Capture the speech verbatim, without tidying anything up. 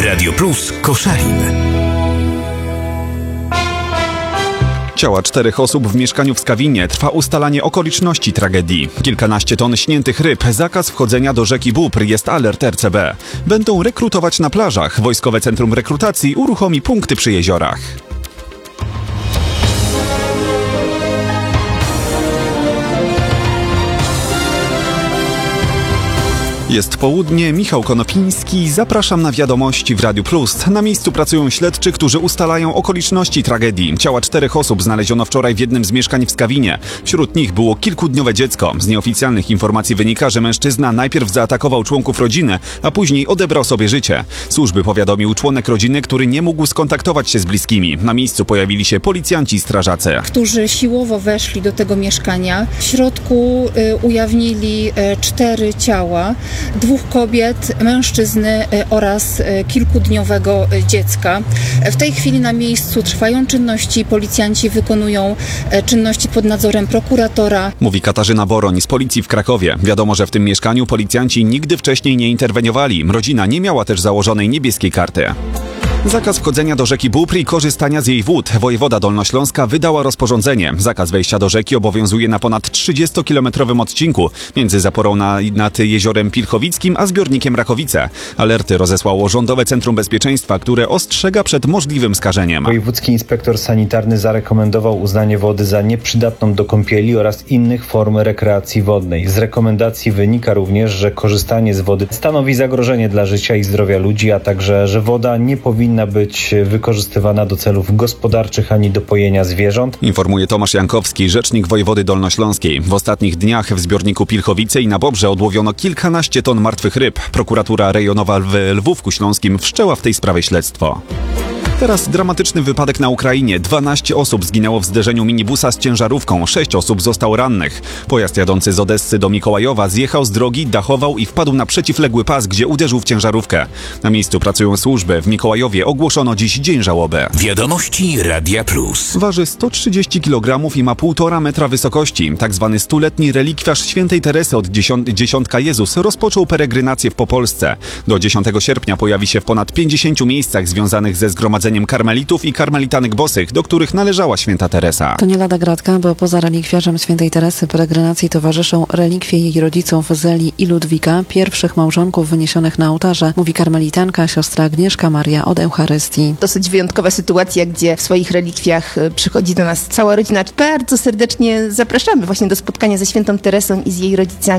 Radio Plus Koszalin. Ciała czterech osób w mieszkaniu w Skawinie. Trwa ustalanie okoliczności tragedii. Kilkanaście ton śniętych ryb, zakaz wchodzenia do rzeki Bóbr, jest alert R C B. Będą rekrutować na plażach. Wojskowe Centrum Rekrutacji uruchomi punkty przy jeziorach. Jest południe, Michał Konopiński, zapraszam na wiadomości w Radiu Plus. Na miejscu pracują śledczy, którzy ustalają okoliczności tragedii. Ciała czterech osób znaleziono wczoraj w jednym z mieszkań w Skawinie. Wśród nich było kilkudniowe dziecko. Z nieoficjalnych informacji wynika, że mężczyzna najpierw zaatakował członków rodziny, a później odebrał sobie życie. Służby powiadomił członek rodziny, który nie mógł skontaktować się z bliskimi. Na miejscu pojawili się policjanci i strażacy, którzy siłowo weszli do tego mieszkania. W środku y, ujawnili y, cztery ciała. Dwóch kobiet, mężczyzny oraz kilkudniowego dziecka. W tej chwili na miejscu trwają czynności, policjanci wykonują czynności pod nadzorem prokuratora. Mówi Katarzyna Boroń z policji w Krakowie. Wiadomo, że w tym mieszkaniu policjanci nigdy wcześniej nie interweniowali. Rodzina nie miała też założonej niebieskiej karty. Zakaz wchodzenia do rzeki Bóbr i korzystania z jej wód. Wojewoda dolnośląska wydała rozporządzenie. Zakaz wejścia do rzeki obowiązuje na ponad trzydziestokilometrowym odcinku między zaporą na, nad jeziorem Pilchowickim a zbiornikiem Rakowice. Alerty rozesłało Rządowe Centrum Bezpieczeństwa, które ostrzega przed możliwym skażeniem. Wojewódzki inspektor sanitarny zarekomendował uznanie wody za nieprzydatną do kąpieli oraz innych form rekreacji wodnej. Z rekomendacji wynika również, że korzystanie z wody stanowi zagrożenie dla życia i zdrowia ludzi, a także, że woda nie powinna powinna być wykorzystywana do celów gospodarczych ani do pojenia zwierząt. Informuje Tomasz Jankowski, rzecznik wojewody dolnośląskiej. W ostatnich dniach w zbiorniku Pilchowice i na Bobrze odłowiono kilkanaście ton martwych ryb. Prokuratura rejonowa w Lwówku Śląskim wszczęła w tej sprawie śledztwo. Teraz dramatyczny wypadek na Ukrainie. dwanaście osób zginęło w zderzeniu minibusa z ciężarówką. sześć osób zostało rannych. Pojazd jadący z Odessy do Mikołajowa zjechał z drogi, dachował i wpadł na przeciwległy pas, gdzie uderzył w ciężarówkę. Na miejscu pracują służby. W Mikołajowie ogłoszono dziś dzień żałoby. Wiadomości Radia Plus. Waży sto trzydzieści kilogramów i ma półtora metra wysokości. Tak zwany stuletni relikwiarz świętej Teresy od dziesiątka Jezus rozpoczął peregrinację w Popolsce. Do dziesiątego sierpnia pojawi się w ponad pięćdziesięciu miejscach związanych ze zgromadzeniem karmelitów i karmelitanek bosych, do których należała święta Teresa. To nie lada gratka, bo poza relikwiarzem świętej Teresy peregrinacji towarzyszą relikwie jej rodziców Zeli i Ludwika, pierwszych małżonków wyniesionych na ołtarze, mówi karmelitanka siostra Agnieszka Maria od Eucharystii. Dosyć wyjątkowa sytuacja, gdzie w swoich relikwiach przychodzi do nas cała rodzina. Bardzo serdecznie zapraszamy właśnie do spotkania ze świętą Teresą i z jej rodzicami.